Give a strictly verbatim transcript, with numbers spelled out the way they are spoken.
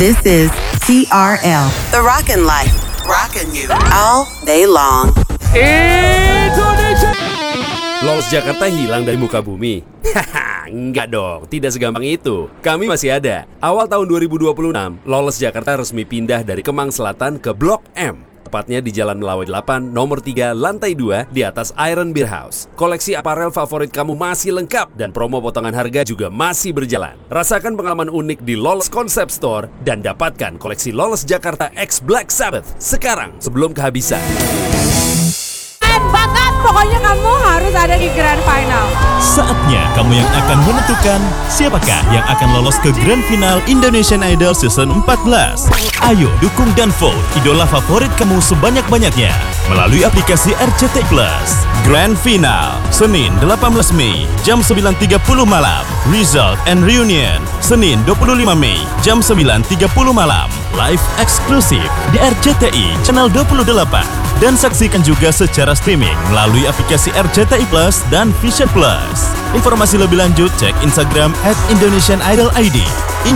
This is T R L, The Rockin' Life, rockin' you all day long. Indonesia. Lolos Jakarta hilang dari muka bumi? Haha, enggak dong, tidak segampang itu. Kami masih ada. Awal tahun dua ribu dua puluh enam, Lolos Jakarta resmi pindah dari Kemang Selatan ke Blok M. Tepatnya di Jalan Melawai delapan, nomor tiga, lantai dua, di atas Iron Beer House. Koleksi aparel favorit kamu masih lengkap dan promo potongan harga juga masih berjalan. Rasakan pengalaman unik di Lolos Concept Store dan dapatkan koleksi Lolos Jakarta X Black Sabbath sekarang sebelum kehabisan. Keren banget, pokoknya kamu harus ada di Grand Final. Saatnya kamu yang akan menentukan siapakah yang akan lolos ke Grand Final Indonesian Idol Season empat belas. Ayo dukung dan vote idola favorit kamu sebanyak-banyaknya melalui aplikasi R C T I Plus. Grand Final, Senin delapan belas Mei, jam sembilan tiga puluh malam. Result and Reunion, Senin dua puluh lima Mei, jam sembilan tiga puluh malam. Live eksklusif di R C T I Channel dua puluh delapan. Dan saksikan juga secara streaming melalui aplikasi R C T I Plus dan Vision Plus. Informasi lebih lanjut cek Instagram at Indonesian Idol I D.